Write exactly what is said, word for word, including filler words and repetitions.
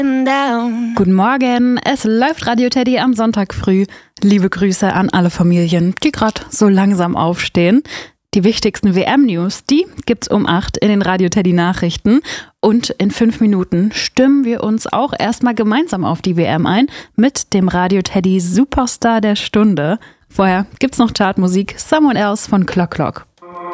Guten Morgen, es läuft Radio Teddy am Sonntag früh. Liebe Grüße an alle Familien, die gerade so langsam aufstehen. Die wichtigsten W M-News, die gibt's um acht in den Radio Teddy Nachrichten. Und in fünf Minuten stimmen wir uns auch erstmal gemeinsam auf die W M ein mit dem Radio Teddy Superstar der Stunde. Vorher gibt's noch Chartmusik, Someone Else von Clock Clock.